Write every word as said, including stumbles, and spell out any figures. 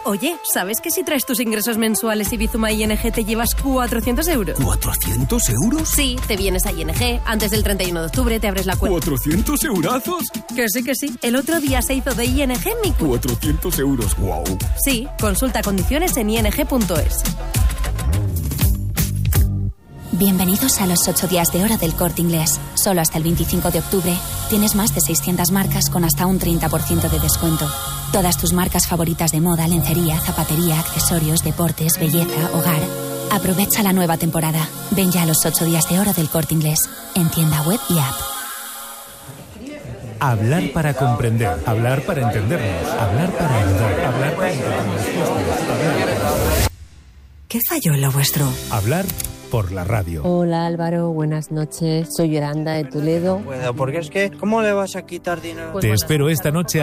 Oye, ¿sabes que si traes tus ingresos mensuales y Bizuma I N G te llevas cuatrocientos euros? ¿cuatrocientos euros? Sí, te vienes a I N G, antes del treinta y uno de octubre te abres la cuenta. ¿cuatrocientos eurazos? Que sí, que sí. El otro día se hizo de I N G mi cuenta. cuatrocientos euros, wow. Sí, consulta condiciones en i n g punto es. Bienvenidos a los ocho días de oro del Corte Inglés. Solo hasta el veinticinco de octubre tienes más de seiscientas marcas con hasta un treinta por ciento de descuento. Todas tus marcas favoritas de moda, lencería, zapatería, accesorios, deportes, belleza, hogar. Aprovecha la nueva temporada. Ven ya a los ocho días de oro del Corte Inglés. En tienda web y app. Hablar para comprender, hablar para entendernos, hablar para ayudar, hablar para entendernos. ¿Qué falló en lo vuestro? Hablar por la radio. Hola Álvaro, buenas noches. Soy Yolanda de Toledo. Bueno, porque es que, ¿cómo le vas a quitar dinero? Te espero esta noche